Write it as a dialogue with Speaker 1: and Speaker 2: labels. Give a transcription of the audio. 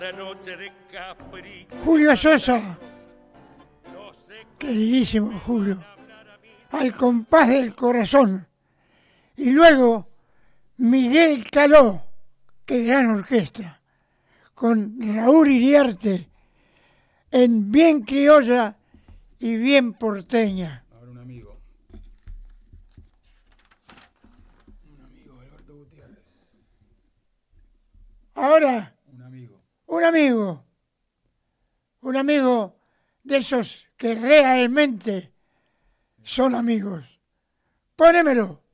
Speaker 1: Julio Sosa, queridísimo Julio, Al compás del corazón. Y luego Miguel Caló, qué gran orquesta, con Raúl Iriarte en bien criolla y bien porteña.
Speaker 2: Ahora un amigo, Alberto Gutiérrez.
Speaker 1: Ahora, un amigo de esos que realmente son amigos. Pónemelo.